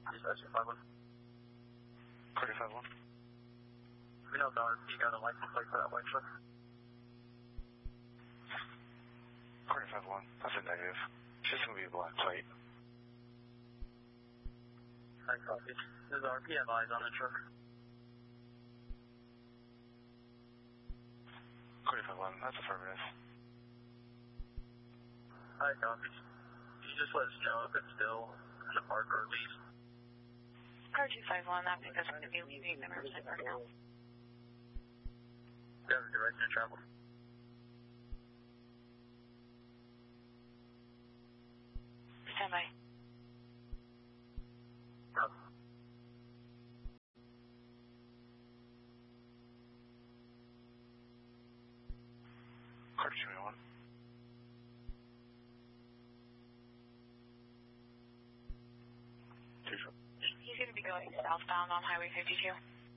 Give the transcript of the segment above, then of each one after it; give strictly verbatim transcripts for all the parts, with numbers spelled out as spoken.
Dispatch two five one. Cardi five one. We know Dollar P got a license plate for that white truck. Cardi five one. That's a negative. It's just going to be a black plate. I copy. This is R P. Have eyes on the truck. Cardi five one. That's affirmative. Hi, copy. Can you just let us know if it's still in the park or lease? Car two five one, that because we're going to be leaving the Riverside Park now. Driver direction of travel. Stand by. Copy. Cardi two one. Two truck. He's going to be going southbound on Highway fifty-two.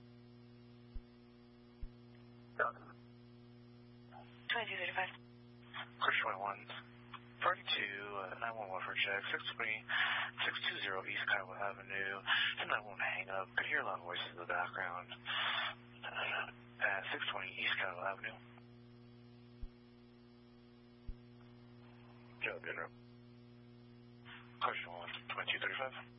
Copy. twenty-two thirty-five. Cardi twenty-one. Party two, uh, nine one one for check, six twenty, six two zero East Kiowa Avenue, and nine one one hang up. Could hear a lot of voices in the background. Uh, at six twenty East Kiowa Avenue. Joe, dinner. Cardi twenty-one, twenty-two thirty-five.